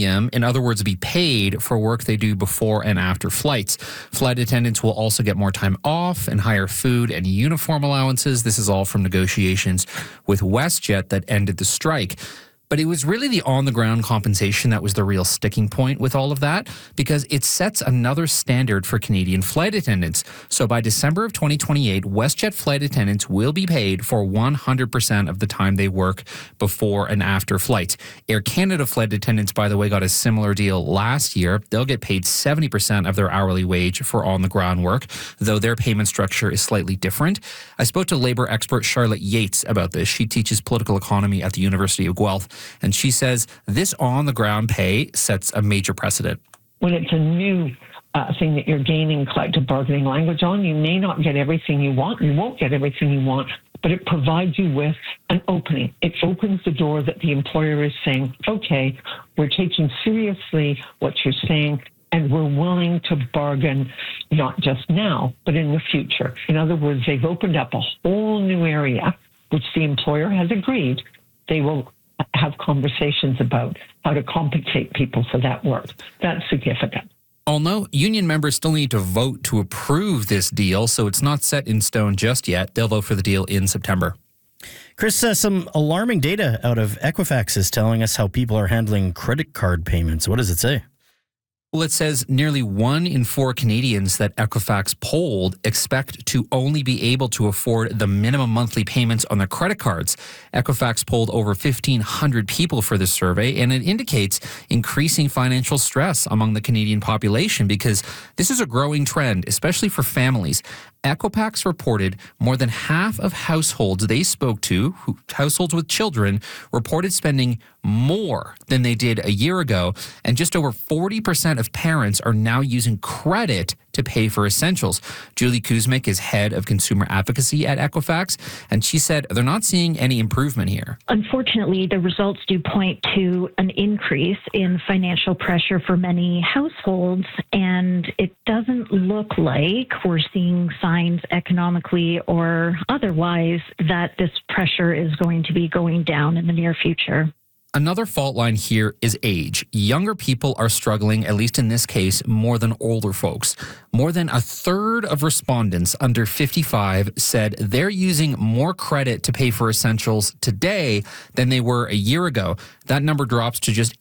premium, in other words, be paid for work they do before and after flights. Flight attendants will also get more time off and higher food and uniform allowances. This is all from negotiations with WestJet that ended the strike. But it was really the on-the-ground compensation that was the real sticking point with all of that, because it sets another standard for Canadian flight attendants. So by December of 2028, WestJet flight attendants will be paid for 100% of the time they work before and after flights. Air Canada flight attendants, by the way, got a similar deal last year. They'll get paid 70% of their hourly wage for on-the-ground work, though their payment structure is slightly different. I spoke to labor expert Charlotte Yates about this. She teaches political economy at the University of Guelph. And she says this on-the-ground pay sets a major precedent. When it's a new thing that you're gaining collective bargaining language on, you may not get everything you want. You won't get everything you want, but it provides you with an opening. It opens the door that the employer is saying, okay, we're taking seriously what you're saying, and we're willing to bargain not just now, but in the future. In other words, they've opened up a whole new area, which the employer has agreed they will have conversations about how to compensate people for that work. That's significant. Although union members still need to vote to approve this deal, so it's not set in stone just yet. They'll vote for the deal in September. Chris, some alarming data out of Equifax is telling us how people are handling credit card payments. What does it say? Well, it says nearly 1 in 4 Canadians that Equifax polled expect to only be able to afford the minimum monthly payments on their credit cards. Equifax polled over 1,500 people for this survey, and it indicates increasing financial stress among the Canadian population because this is a growing trend, especially for families. Equifax reported more than half of households they spoke to, households with children, reported spending more than they did a year ago, and just over 40% of parents are now using credit to pay for essentials. Julie Kuzmic is head of consumer advocacy at Equifax, and she said they're not seeing any improvement here. Unfortunately, the results do point to an increase in financial pressure for many households, and it doesn't look like we're seeing signs economically or otherwise that this pressure is going to be going down in the near future. Another fault line here is age. Younger people are struggling, at least in this case, more than older folks. More than a third of respondents under 55 said they're using more credit to pay for essentials today than they were a year ago. That number drops to just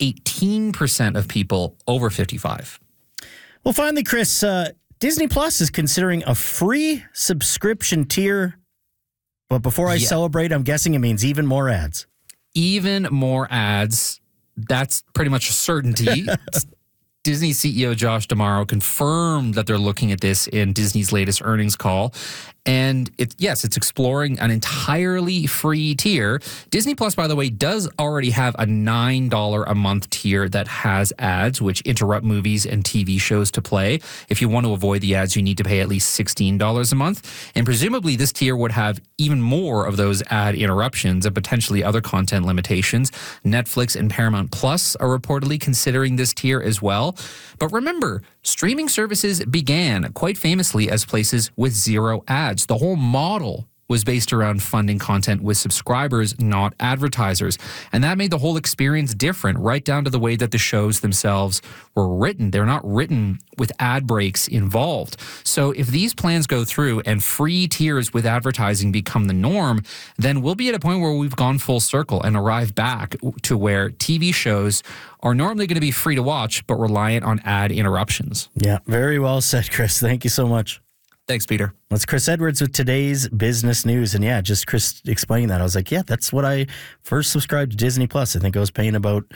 18% of people over 55. Well, finally, Chris, Disney Plus is considering a free subscription tier. But before I celebrate, I'm guessing it means even more ads. Even more ads. That's pretty much a certainty. Disney CEO Josh D'Amaro confirmed that they're looking at this in Disney's latest earnings call. And it's exploring an entirely free tier. Disney Plus, by the way, does already have a $9 a month tier that has ads, which interrupt movies and TV shows to play. If you want to avoid the ads, you need to pay at least $16 a month. And presumably this tier would have even more of those ad interruptions and potentially other content limitations. Netflix and Paramount Plus are reportedly considering this tier as well. But remember, streaming services began quite famously as places with zero ads. The whole model was based around funding content with subscribers, not advertisers. And that made the whole experience different, right down to the way that the shows themselves were written. They're not written with ad breaks involved. So if these plans go through and free tiers with advertising become the norm, then we'll be at a point where we've gone full circle and arrived back to where TV shows are normally going to be free to watch, but reliant on ad interruptions. Yeah, very well said, Chris. Thank you so much. Thanks, Peter. That's Chris Edwards with today's business news. And yeah, just Chris explaining that. I was like, yeah, that's what I first subscribed to Disney Plus. I think I was paying about,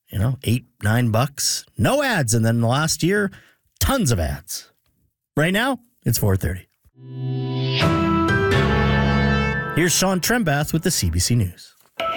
$8-9. No ads. And then last year, tons of ads. Right now, it's 4:30. Here's Sean Trembath with the CBC News.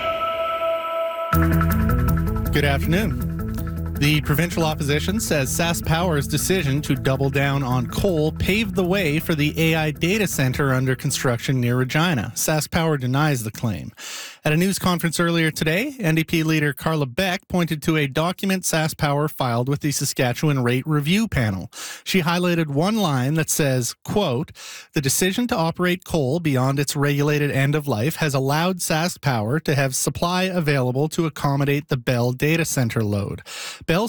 Good afternoon. The provincial opposition says SaskPower's decision to double down on coal paved the way for the AI data center under construction near Regina. SaskPower denies the claim. At a news conference earlier today, NDP leader Carla Beck pointed to a document SaskPower filed with the Saskatchewan Rate Review Panel. She highlighted one line that says, quote, "The decision to operate coal beyond its regulated end of life has allowed SaskPower to have supply available to accommodate the Bell data center load. Bell